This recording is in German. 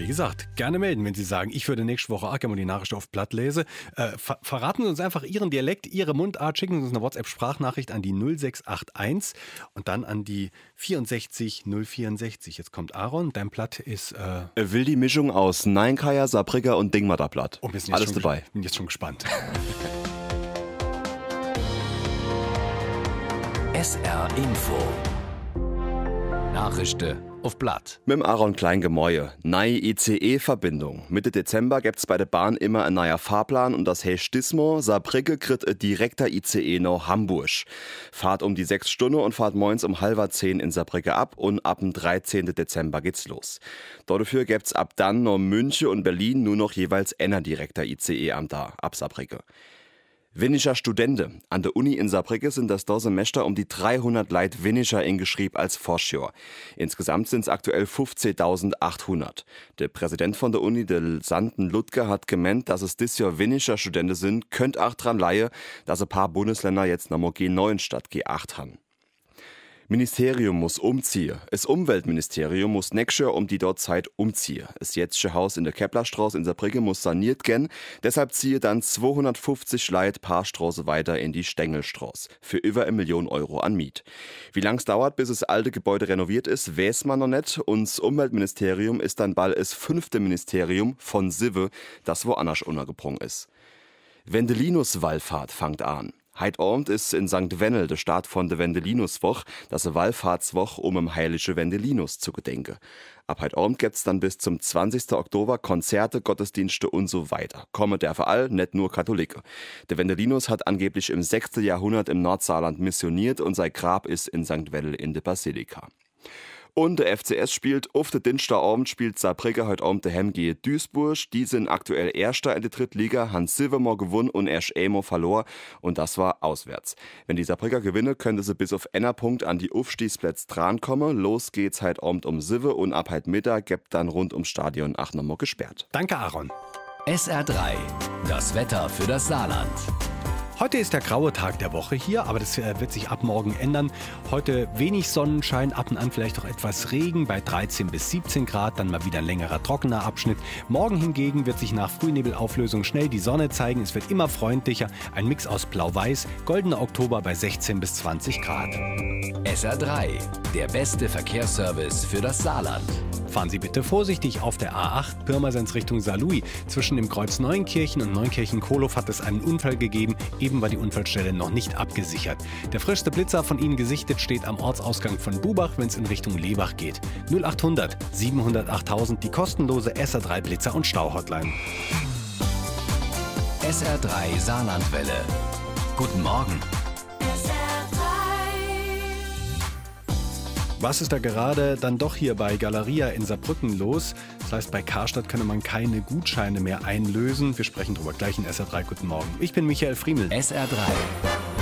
Wie gesagt, gerne melden, wenn Sie sagen, ich würde nächste Woche auch gerne mal die Nachricht auf Blatt lesen. Verraten Sie uns einfach Ihren Dialekt, Ihre Mundart, schicken Sie uns eine WhatsApp-Sprachnachricht an die 0681 und dann an die 64 064. Jetzt kommt Aaron, dein Blatt ist... Er will die Mischung aus Neinkaya, Saarbrücker und Dingmatter Blatt. Oh, Alles dabei. Ich bin jetzt schon gespannt. SR Info. Nachrichten auf Blatt. Mit dem Aaron Kleingemäue. Neue ICE-Verbindung. Mitte Dezember gibt's bei der Bahn immer ein neuer Fahrplan und das heißt Dismo. Saarbrücke kriegt ein direkter ICE nach Hamburg. Fahrt um die 6 Stunden und fahrt morgens um 9:30 in Saarbrücke ab und ab dem 13. Dezember geht's los. Dafür gibt's ab dann noch München und Berlin nur noch jeweils einer direkter ICE am Tag ab Saarbrücke. Weniger Studenten. An der Uni in Saarbrücke sind das Semester um die 300 Leute weniger eingeschrieben als Vorschau. Insgesamt sind es aktuell 15.800. Der Präsident von der Uni, der Sanden Ludger, hat gemeint, dass es dieses Jahr weniger Studenten sind, könnt auch dran leihen, dass ein paar Bundesländer jetzt noch mal G9 statt G8 haben. Ministerium muss umziehen. Das Umweltministerium muss nächstes Jahr um die dort Zeit umziehen. Das jetzige Haus in der Keplerstraße in Saarbrücke muss saniert gehen. Deshalb ziehe dann 250 Leute paar Straße weiter in die Stengelstraße. Für über 1 Million Euro an Miet. Wie lang es dauert, bis das alte Gebäude renoviert ist, weiß man noch nicht. Und das Umweltministerium ist dann bald das 5. Ministerium von Sive, das woanders untergebrungen ist. Wendelinus-Wallfahrt fängt an. Heit Abend ist in St. Wennel der Start von der Wendelinuswoche, das eine Wallfahrtswoche, um im heilige Wendelinus zu gedenken. Ab Heit Abend gibt's dann bis zum 20. Oktober Konzerte, Gottesdienste und so weiter. Komme der für all, nicht nur Katholiken. Der Wendelinus hat angeblich im 6. Jahrhundert im Nordsaarland missioniert und sein Grab ist in St. Wennel in der Basilika. Und der FCS spielt auf der Dienstagabend spielt Saarbrücke heute Abend daheim gegen Duisburg. Die sind aktuell Erster in der Drittliga, haben Silvermore gewonnen und erst einmal verloren und das war auswärts. Wenn die Saarbrücker gewinnen, könnte sie bis auf einen Punkt an die Aufstiegsplätze drankommen. Los geht's heute Abend um 7 und ab heute Mittag gibt dann rund ums Stadion auch nochmal gesperrt. Danke, Aaron. SR3. Das Wetter für das Saarland. Heute ist der graue Tag der Woche hier, aber das wird sich ab morgen ändern. Heute wenig Sonnenschein, ab und an vielleicht auch etwas Regen bei 13 bis 17 Grad, dann mal wieder ein längerer trockener Abschnitt. Morgen hingegen wird sich nach Frühnebelauflösung schnell die Sonne zeigen. Es wird immer freundlicher, ein Mix aus Blau-Weiß, goldener Oktober bei 16 bis 20 Grad. SR3, der beste Verkehrsservice für das Saarland. Fahren Sie bitte vorsichtig auf der A8 Pirmasens Richtung Saarlouis. Zwischen dem Kreuz Neunkirchen und Neunkirchen-Kohlhof hat es einen Unfall gegeben. Eben war die Unfallstelle noch nicht abgesichert. Der frischste Blitzer von Ihnen gesichtet steht am Ortsausgang von Bubach, wenn es in Richtung Lebach geht. 0800 700 8000, die kostenlose SR3 Blitzer- und Stau-Hotline. SR3 Saarlandwelle. Guten Morgen. Was ist da gerade dann doch hier bei Galeria in Saarbrücken los? Das heißt, bei Karstadt könne man keine Gutscheine mehr einlösen. Wir sprechen darüber gleich in SR3. Guten Morgen. Ich bin Michael Friemel. SR3.